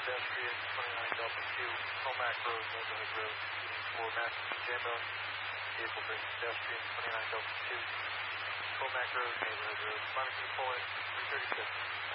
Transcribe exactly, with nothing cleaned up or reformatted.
pedestrian, twenty-nine Delta Q, Comac Road, Neighborhood Road, shooting for Matthew Jambone. Vehicle brings pedestrian, twenty-nine Delta Q, Comac Road, Neighborhood Road. Final, can you pull in three thirty-six?